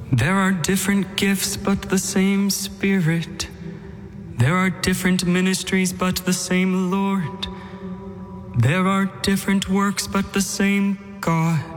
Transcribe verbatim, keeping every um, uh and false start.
There are different gifts, but the same Spirit. There are different ministries, but the same Lord. There are different works, but the same God.